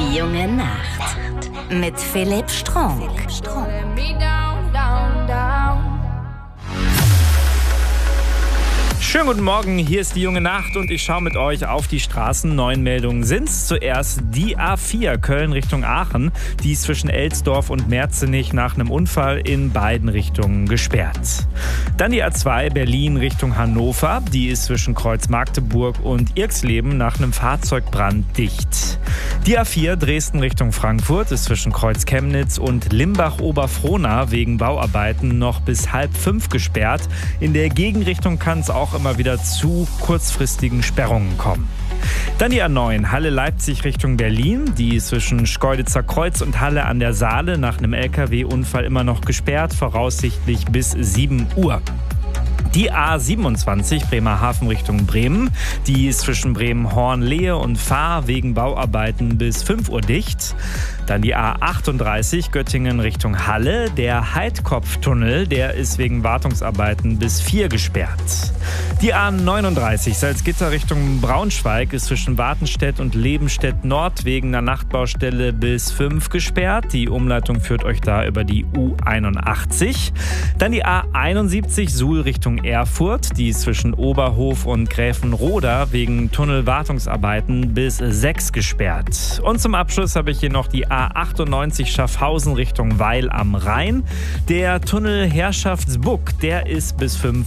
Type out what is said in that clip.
Die junge Nacht mit Philipp Strunk. Schönen guten Morgen, hier ist die junge Nacht und ich schaue mit euch auf die Straßen. 9 Meldungen sind's. Zuerst die A4 Köln Richtung Aachen. Die ist zwischen Elsdorf und Merzenich nach einem Unfall in beiden Richtungen gesperrt. Dann die A2 Berlin Richtung Hannover. Die ist zwischen Kreuz Magdeburg und Irxleben nach einem Fahrzeugbrand dicht. Die A4 Dresden Richtung Frankfurt ist zwischen Kreuz Chemnitz und Limbach-Oberfrohna wegen Bauarbeiten noch bis 4:30 gesperrt. In der Gegenrichtung kann es auch immer wieder zu kurzfristigen Sperrungen kommen. Dann die A9 Halle-Leipzig Richtung Berlin. Die ist zwischen Schkeuditzer Kreuz und Halle an der Saale nach einem LKW-Unfall immer noch gesperrt, voraussichtlich bis 7 Uhr. Die A27 Bremerhaven Richtung Bremen, die ist zwischen Bremen-Horn-Lehe und Fahr wegen Bauarbeiten bis 5 Uhr dicht. Dann die A38 Göttingen Richtung Halle, der Heidkopftunnel, der ist wegen Wartungsarbeiten bis 4 gesperrt. Die A39 Salzgitter Richtung Braunschweig ist zwischen Wartenstedt und Lebenstedt Nord wegen einer Nachtbaustelle bis 5 gesperrt. Die Umleitung führt euch da über die U81. Dann die A71 Suhl Richtung Erfurt, die ist zwischen Oberhof und Gräfenroda wegen Tunnelwartungsarbeiten bis 6 gesperrt. Und zum Abschluss habe ich hier noch die A98 Schaffhausen Richtung Weil am Rhein. Der Tunnel Herrschaftsbuck, der ist bis 5